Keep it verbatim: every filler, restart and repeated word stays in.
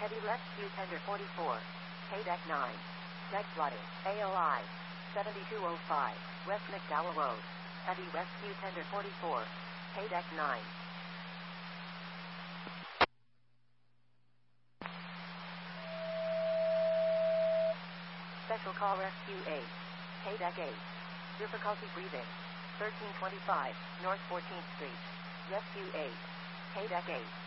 Heavy Rescue Tender forty-four. Paydeck nine. Deck flooding. A O I. seventy-two oh five. West McDowell Road. Heavy Rescue Tender forty-four. Paydeck nine. Special Call Rescue eight. Paydeck eight. Difficulty breathing. thirteen twenty-five, North fourteenth Street. Rescue eight. Paydeck eight.